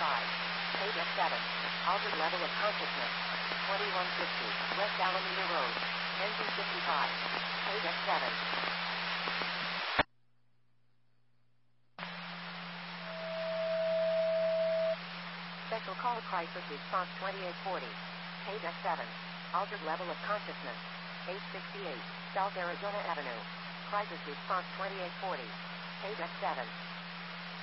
Page F7. Altered level of consciousness. 2150. West Alameda Road. Engine 55. Page F7. Special call crisis response 2840. Page F7. Altered level of consciousness. 868. South Arizona Avenue. Crisis response 2840. Page F7.